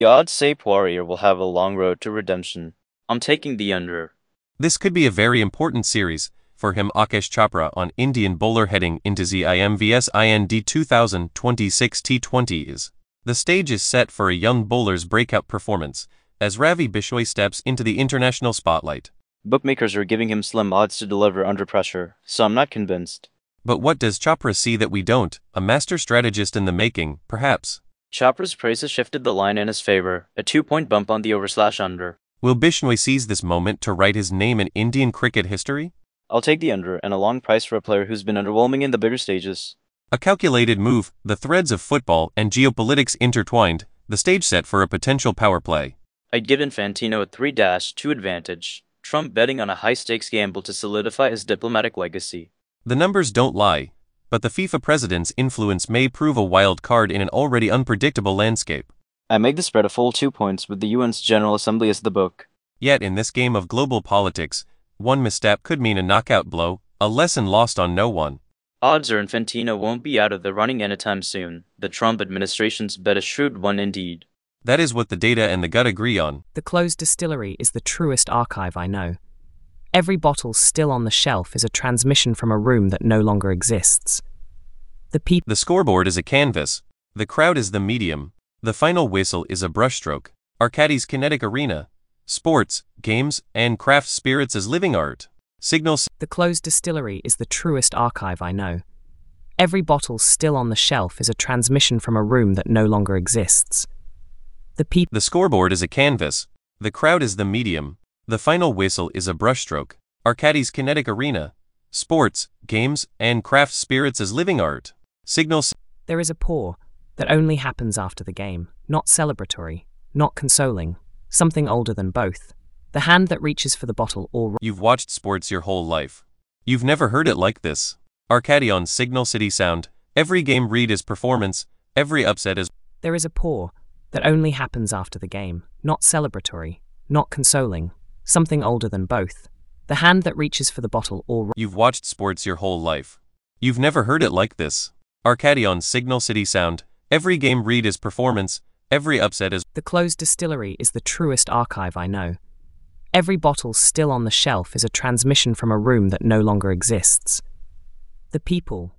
The odds say Poirier will have a long road to redemption. I'm taking the under. This could be a very important series for him. Akash Chopra on Indian bowler heading into ZIM vs IND 2026 T20s. The stage is set for a young bowler's breakout performance as Ravi Bishoy steps into the international spotlight. Bookmakers are giving him slim odds to deliver under pressure, so I'm not convinced. But what does Chopra see that we don't? A master strategist in the making, perhaps. Chopra's praise has shifted the line in his favor, a 2-point bump on the over/under. Will Bishnoi seize this moment to write his name in Indian cricket history? I'll take the under and a long price for a player who's been underwhelming in the bigger stages. A calculated move, the threads of football and geopolitics intertwined, the stage set for a potential power play. I'd give Infantino a 3-2 advantage, Trump betting on a high-stakes gamble to solidify his diplomatic legacy. The numbers don't lie, but the FIFA president's influence may prove a wild card in an already unpredictable landscape. I make the spread a full 2 points with the UN's General Assembly as the book. Yet in this game of global politics, one misstep could mean a knockout blow, a lesson lost on no one. Odds are Infantino won't be out of the running anytime soon. The Trump administration's bet a shrewd one indeed. That is what the data and the gut agree on. The closed distillery is the truest archive I know. Every bottle still on the shelf is a transmission from a room that no longer exists. The scoreboard is a canvas. The crowd is the medium. The final whistle is a brushstroke. Arcadis kinetic arena. Sports, games, and craft spirits as living art. The closed distillery is the truest archive I know. Every bottle still on the shelf is a transmission from a room that no longer exists. The scoreboard is a canvas. The crowd is the medium. The final whistle is a brushstroke. Arcadis kinetic arena. Sports, games, and craft spirits as living art. There is a pour that only happens after the game, not celebratory, not consoling, something older than both. The hand that reaches for the bottle or... You've watched sports your whole life. You've never heard it like this. Arcadi on Signal City Sound. Every game read is performance, every upset is... There is a pour that only happens after the game, not celebratory, not consoling, something older than both. The hand that reaches for the bottle or... You've watched sports your whole life. You've never heard it like this. Arcadi on Signal City Sound. Every game read is performance, every upset is... The closed distillery is the truest archive I know. Every bottle still on the shelf is a transmission from a room that no longer exists. The people.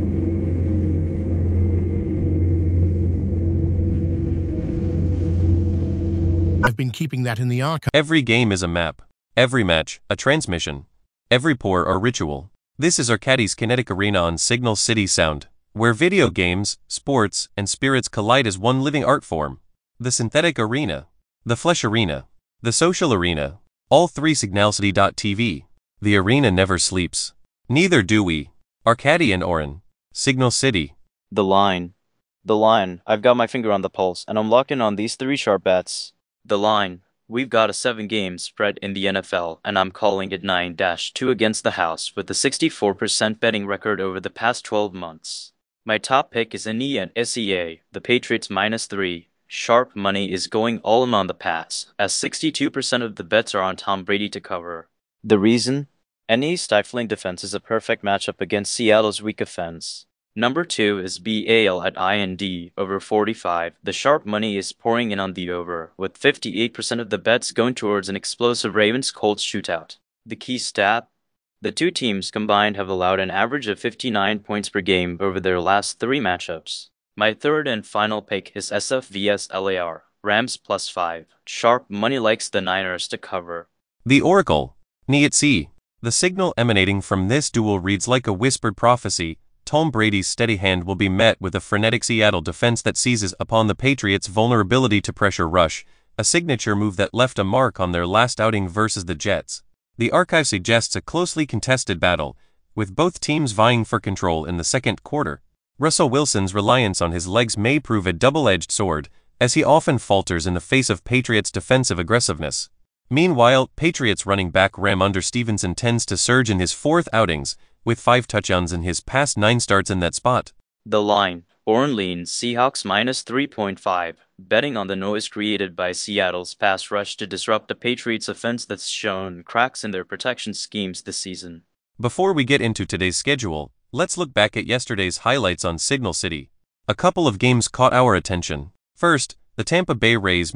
I've been keeping that in the archive. Every game is a map. Every match, a transmission. Every pour, a ritual. This is Arcadi's Kinetic Arena on Signal City Sound, where video games, sports, and spirits collide as one living art form. The synthetic arena. The flesh arena. The social arena. All three signalcity.tv. The arena never sleeps. Neither do we. Arcadi and Oren. Signal City. The line. The line. I've got my finger on the pulse, and I'm locking on these 3 sharp bets. The line. We've got a 7-game spread in the NFL, and I'm calling it 9-2 against the house with a 64% betting record over the past 12 months. My top pick is NE and SEA, the Patriots -3. Sharp money is going all in on the pass, as 62% of the bets are on Tom Brady to cover. The reason? NE's stifling defense is a perfect matchup against Seattle's weak offense. Number 2 is BAL at IND, over 45. The sharp money is pouring in on the over, with 58% of the bets going towards an explosive Ravens-Colts shootout. The key stat? The two teams combined have allowed an average of 59 points per game over their last 3 matchups. My third and final pick is SF vs LAR, Rams +5. Sharp money likes the Niners to cover. The Oracle. Niatsi. The signal emanating from this duel reads like a whispered prophecy. Tom Brady's steady hand will be met with a frenetic Seattle defense that seizes upon the Patriots' vulnerability to pressure rush, a signature move that left a mark on their last outing versus the Jets. The archive suggests a closely contested battle, with both teams vying for control in the second quarter. Russell Wilson's reliance on his legs may prove a double-edged sword, as he often falters in the face of Patriots' defensive aggressiveness. Meanwhile, Patriots running back Ramondre Stevenson tends to surge in his 4th outings, with 5 touchdowns in his past 9 starts in that spot. The line. Orleans Seahawks -3.5, betting on the noise created by Seattle's pass rush to disrupt the Patriots' offense that's shown cracks in their protection schemes this season. Before we get into today's schedule, let's look back at yesterday's highlights on Signal City. A couple of games caught our attention. First, the Tampa Bay Rays